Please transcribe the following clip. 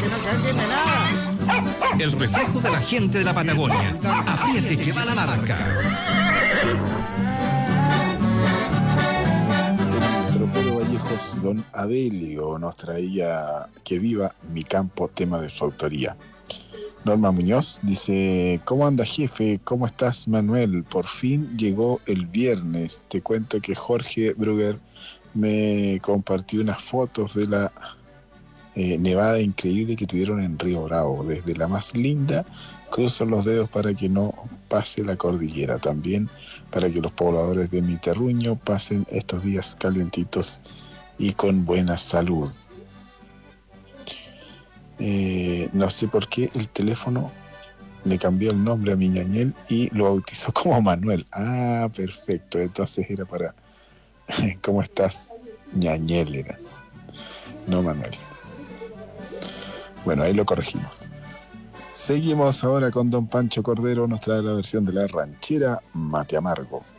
que no se entiende nada. El reflejo de la gente de la Patagonia. Apriete que va la marca. Tropero Vallejos, don Adelio nos traía Que viva mi campo, tema de su autoría. Norma Muñoz dice: ¿cómo anda, jefe? ¿Cómo estás, Manuel? Por fin llegó el viernes. Te cuento que Jorge Brugger me compartió unas fotos de la nevada increíble que tuvieron en Río Bravo. Desde la más linda, cruzo los dedos para que no pase la cordillera. También para que los pobladores de mi terruño pasen estos días calientitos y con buena salud. No sé por qué el teléfono le cambió el nombre a mi ñañel y lo bautizó como Manuel. Ah, perfecto. Entonces era para ¿cómo estás, ñañel? Era, no Manuel. Bueno, ahí lo corregimos. Seguimos ahora con don Pancho Cordero. Nos trae la versión de la ranchera Mate Amargo.